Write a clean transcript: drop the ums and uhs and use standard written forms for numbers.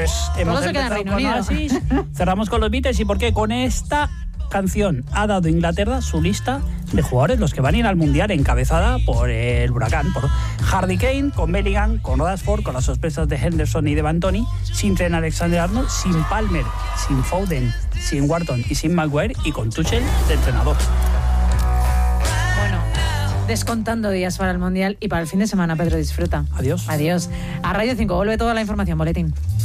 Pues hemos se queda en Reino con Unido. Oasis, cerramos con los Beatles. ¿Y por qué? Con esta canción ha dado Inglaterra su lista de jugadores, los que van a ir al Mundial, encabezada por el Huracán, por Harry Kane, con Bellingham, con Rashford, con las sorpresas de Henderson y de Bantoni, sin Trent Alexander-Arnold, sin Palmer, sin Foden, sin Wharton y sin Maguire, y con Tuchel de entrenador. Bueno, descontando días para el Mundial y para el fin de semana, Pedro, disfruta. Adiós. Adiós. A Radio 5 vuelve toda la información, boletín.